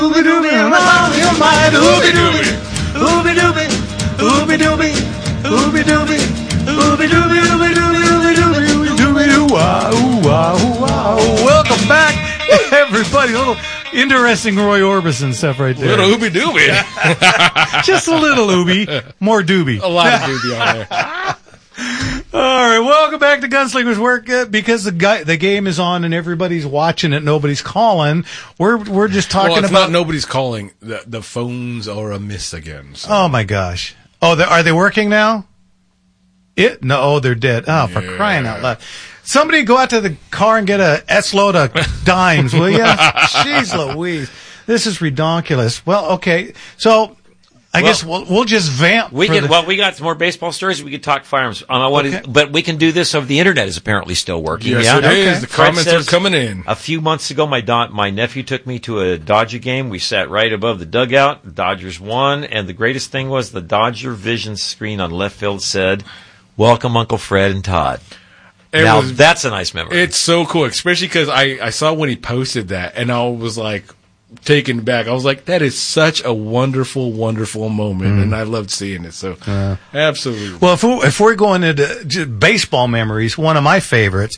Ooby dooby, your mind, ooby dooby, ooby dooby, ooby dooby, ooby dooby, ooby dooby, ooby dooby, ooby dooby, ooby dooby, wow, wow, wow. Welcome back, everybody. A little interesting Roy Orbison stuff right there. Little ooby dooby. Just a little ooby, more doobie. A lot of doobie on there. All right, welcome back to Gunslingers Work. Because the game is on and everybody's watching it, nobody's calling. We're just talking Well, it's about not nobody's calling. The phones are amiss again. So. Oh my gosh! Oh, are they working now? No, they're dead. Oh, for crying out loud! Somebody go out to the car and get a S-load of dimes, will you? Jeez Louise, this is redonkulous. Well, okay, so. I guess we'll just vamp. We got some more baseball stories. We could talk firearms. But we can do this over the internet. Is apparently still working. Yes, yeah? it is. The comments are coming in. A few months ago, my nephew took me to a Dodger game. We sat right above the dugout. The Dodgers won, and the greatest thing was the Dodger Vision screen on left field said, "Welcome, Uncle Fred and Todd." That's a nice memory. It's so cool, especially because I saw when he posted that, and I was like. Taken back. I was like, that is such a wonderful, wonderful moment, and I loved seeing it. So, absolutely. Well, if we're going into baseball memories, one of my favorites,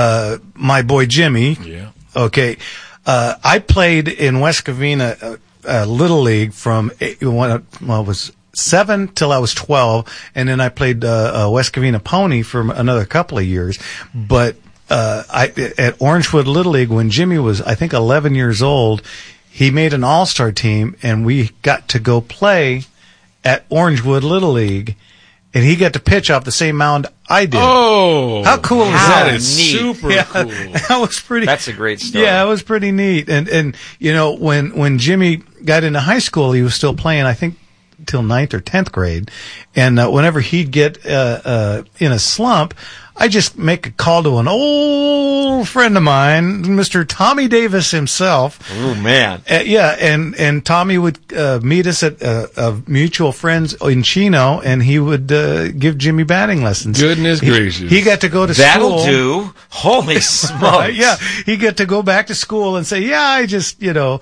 my boy Jimmy. Yeah. Okay. I played in West Covina Little League from it was 7 till I was 12, and then I played West Covina Pony for another couple of years. But at Orangewood Little League, when Jimmy was, I think, 11 years old, he made an all-star team, and we got to go play at Orangewood Little League, and he got to pitch off the same mound I did. Oh, how cool is that? That is super cool. That was pretty. That's a great story. Yeah, it was pretty neat. And you know, when Jimmy got into high school, he was still playing, I think, till 9th or 10th grade, and whenever he'd get in a slump, I just make a call to an old friend of mine, Mr. Tommy Davis himself. Oh man, and Tommy would meet us at mutual friends in Chino, and he would give Jimmy batting lessons. Goodness gracious! He got to go to That'll school. That'll do. Holy smokes! Yeah, he got to go back to school and say, "Yeah, I just got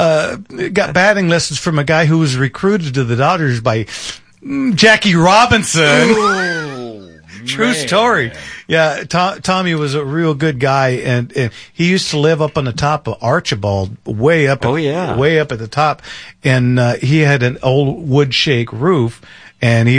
batting lessons from a guy who was recruited to the Dodgers by Jackie Robinson." Ooh. True story. Yeah, Tommy was a real good guy, and he used to live up on the top of Archibald, way up at the top, and he had an old wood shake roof, and he